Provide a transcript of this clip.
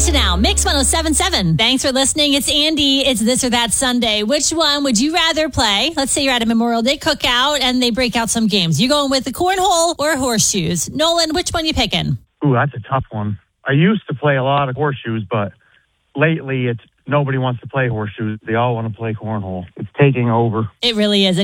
station now, Mix 107.7. Thanks for listening. It's Andy. It's This or That Sunday. Which one would you rather play? Let's say you're at a Memorial Day cookout and they break out some games. You going with the cornhole or horseshoes? Nolan, which one you picking? Ooh, that's a tough one. I used to play a lot of horseshoes, but lately nobody wants to play horseshoes. They all want to play cornhole. It's taking over. It really is.